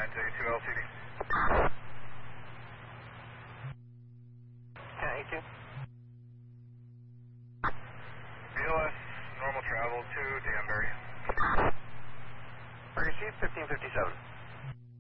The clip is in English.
982 LTD. 1082. BLS, normal travel to Danbury. Received 1557.